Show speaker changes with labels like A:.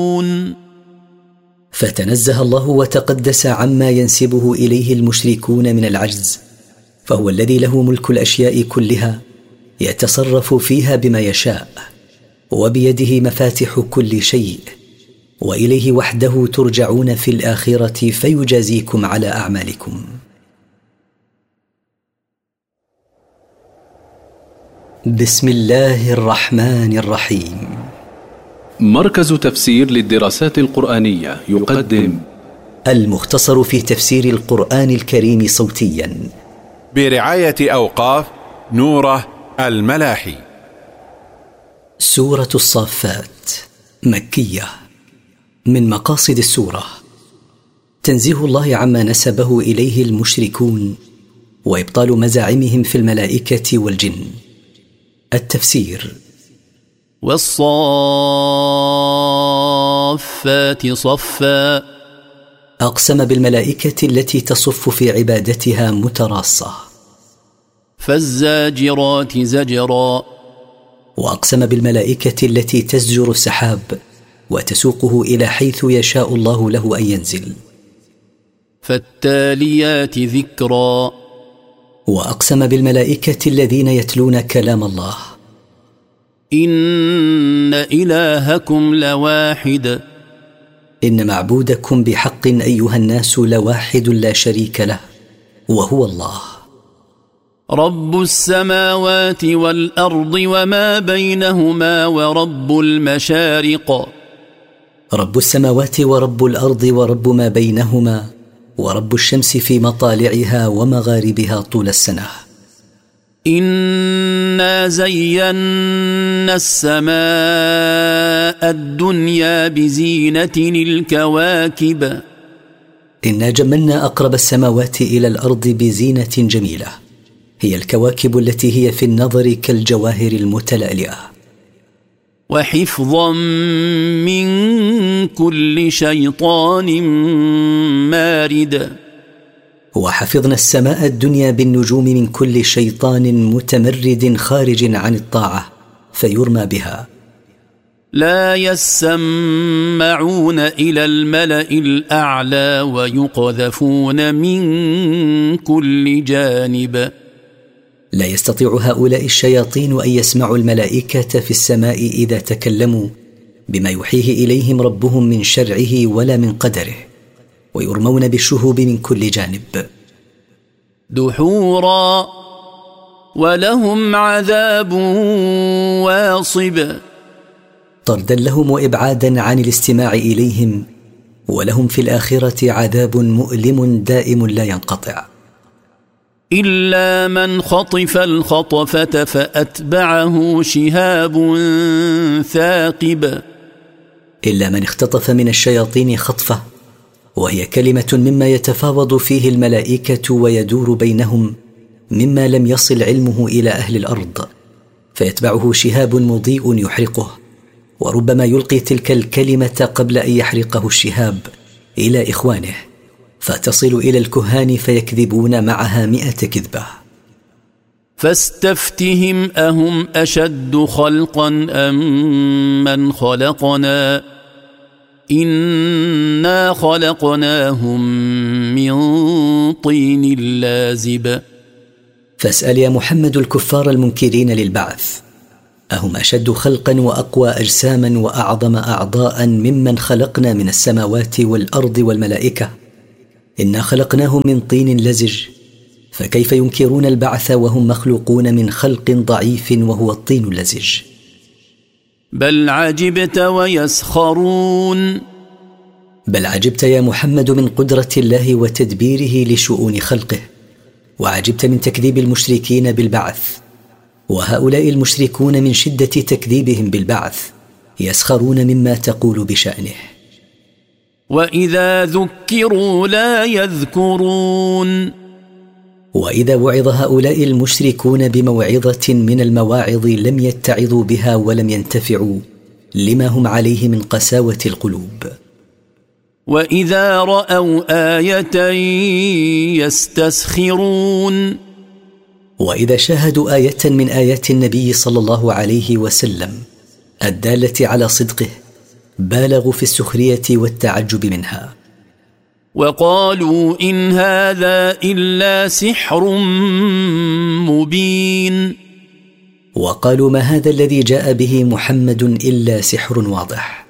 A: فتنزه الله وتقدس عما ينسبه إليه المشركون من العجز، فهو الذي له ملك الأشياء كلها يتصرف فيها بما يشاء، وبيده مفاتح كل شيء، وإليه وحده ترجعون في الآخرة فيجازيكم على أعمالكم. بسم الله الرحمن الرحيم.
B: مركز تفسير للدراسات القرآنية يقدم
A: المختصر في تفسير القرآن الكريم صوتيا
C: برعاية أوقاف نوره الملاحي.
A: سورة الصافات مكية. من مقاصد السورة تنزيه الله عما نسبه إليه المشركون وإبطال مزاعمهم في الملائكة والجن. التفسير:
D: والصافات صفا،
A: أقسم بالملائكة التي تصف في عبادتها متراصة.
D: فالزاجرات زجرا،
A: وأقسم بالملائكة التي تزجر السحاب وتسوقه إلى حيث يشاء الله له أن ينزل.
D: فالتاليات ذكرا،
A: وأقسم بالملائكة الذين يتلون كلام الله.
D: إن إلهكم لواحد،
A: إن معبودكم بحق أيها الناس لواحد لا شريك له، وهو الله.
D: رب السماوات والأرض وما بينهما ورب المشارق.
A: رب السماوات ورب الأرض ورب ما بينهما ورب الشمس في مطالعها ومغاربها طول السنة.
D: إنا زينا السماء الدنيا بزينة الكواكب.
A: إنا جملنا أقرب السماوات إلى الأرض بزينة جميلة، هي الكواكب التي هي في النظر كالجواهر المتلألئة.
D: وحفظا من كل شيطان مارد.
A: وحفظنا السماء الدنيا بالنجوم من كل شيطان متمرد خارج عن الطاعة فيرمى بها.
D: لا يسمعون إلى الملأ الأعلى ويقذفون من كل جانب.
A: لا يستطيع هؤلاء الشياطين أن يسمعوا الملائكة في السماء إذا تكلموا بما يوحيه إليهم ربهم من شرعه ولا من قدره، ويرمون بالشهوب من كل جانب.
D: دحورا ولهم عذاب واصب.
A: طردا لهم وإبعادا عن الاستماع إليهم، ولهم في الآخرة عذاب مؤلم دائم لا ينقطع.
D: إلا من خطف الخطفة فأتبعه شهاب ثاقب.
A: إلا من اختطف من الشياطين خطفة، وهي كلمة مما يتفاوض فيه الملائكة ويدور بينهم مما لم يصل علمه إلى أهل الأرض، فيتبعه شهاب مضيء يحرقه، وربما يلقي تلك الكلمة قبل أن يحرقه الشهاب إلى إخوانه، فتصل إلى الكهان فيكذبون معها 100 كذبة.
D: فاستفتهم أهم أشد خلقا أم من خلقنا إنا خلقناهم من طين لازب.
A: فاسأل يا محمد الكفار المنكرين للبعث، أهم أشد خلقا وأقوى أجساما وأعظم أعضاء ممن خلقنا من السماوات والأرض والملائكة؟ إنا خلقناهم من طين لزج، فكيف ينكرون البعث وهم مخلوقون من خلق ضعيف وهو الطين اللزج؟
D: بل عجبت ويسخرون.
A: بل عجبت يا محمد من قدرة الله وتدبيره لشؤون خلقه، وعجبت من تكذيب المشركين بالبعث، وهؤلاء المشركون من شدة تكذيبهم بالبعث يسخرون مما تقول بشأنه.
D: وإذا ذكروا لا يذكرون.
A: وإذا وعظ هؤلاء المشركون بموعظة من المواعظ لم يتعظوا بها ولم ينتفعوا لما هم عليه من قساوة القلوب.
D: وإذا رأوا آية يستسخرون.
A: وإذا شاهدوا آية من آيات النبي صلى الله عليه وسلم الدالة على صدقه بالغوا في السخرية والتعجب منها.
D: وقالوا إن هذا إلا سحر مبين.
A: وقالوا ما هذا الذي جاء به محمد إلا سحر واضح.